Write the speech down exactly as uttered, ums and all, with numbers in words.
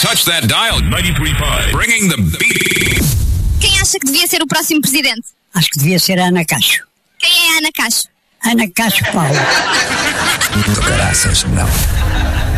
touch that dial. ninety point five. Bringing the beat. Quem acha que devia ser o próximo presidente? Acho que devia ser a Ana Cacho. Quem é a Ana Cacho? Ana Cacho Paulo. Do caraças, não.